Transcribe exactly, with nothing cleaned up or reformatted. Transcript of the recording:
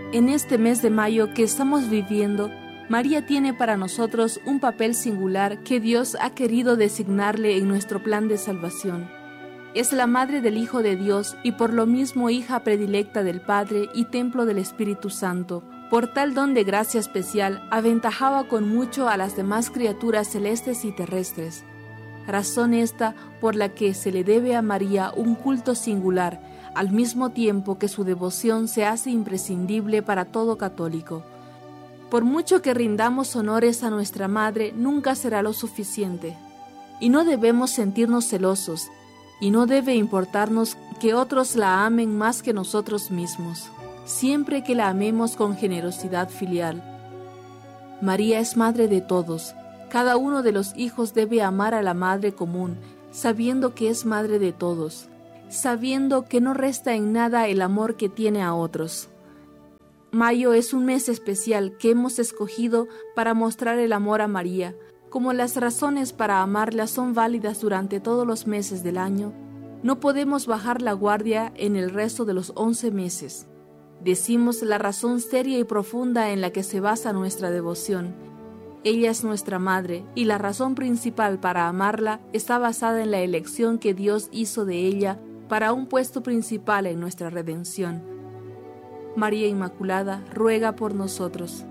En este mes de mayo que estamos viviendo, María tiene para nosotros un papel singular que Dios ha querido designarle en nuestro plan de salvación. Es la madre del Hijo de Dios y por lo mismo hija predilecta del Padre y templo del Espíritu Santo. Por tal don de gracia especial, aventajaba con mucho a las demás criaturas celestes y terrestres. Razón esta por la que se le debe a María un culto singular, al mismo tiempo que su devoción se hace imprescindible para todo católico. Por mucho que rindamos honores a nuestra Madre, nunca será lo suficiente. Y no debemos sentirnos celosos, y no debe importarnos que otros la amen más que nosotros mismos, siempre que la amemos con generosidad filial. María es madre de todos. Cada uno de los hijos debe amar a la madre común, sabiendo que es madre de todos, sabiendo que no resta en nada el amor que tiene a otros. Mayo es un mes especial que hemos escogido para mostrar el amor a María. Como las razones para amarla son válidas durante todos los meses del año, no podemos bajar la guardia en el resto de los once meses. Decimos la razón seria y profunda en la que se basa nuestra devoción. Ella es nuestra madre, y la razón principal para amarla está basada en la elección que Dios hizo de ella para un puesto principal en nuestra redención. María Inmaculada, ruega por nosotros.